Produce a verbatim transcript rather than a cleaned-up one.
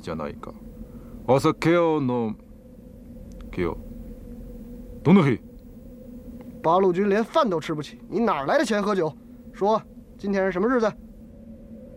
じゃないか。お酒を飲给我。どの日？ 八路军连饭都吃不起，你哪来的钱喝酒？说今天是什么日子？